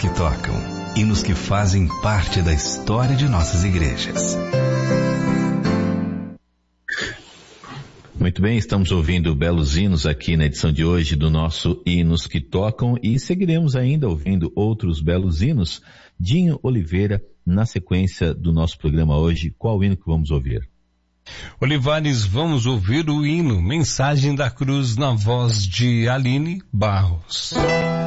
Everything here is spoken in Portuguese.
que tocam, hinos que fazem parte da história de nossas igrejas. Muito bem, estamos ouvindo belos hinos aqui na edição de hoje do nosso Hinos que Tocam e seguiremos ainda ouvindo outros belos hinos. Dinho Oliveira, na sequência do nosso programa hoje, qual hino que vamos ouvir? Olivares, vamos ouvir o hino Mensagem da Cruz na voz de Aline Barros.